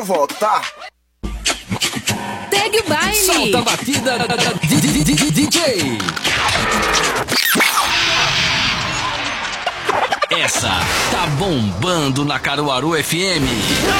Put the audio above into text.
Voltar. Segue o baile. Solta a batida, DJ. Essa tá bombando na Caruaru FM.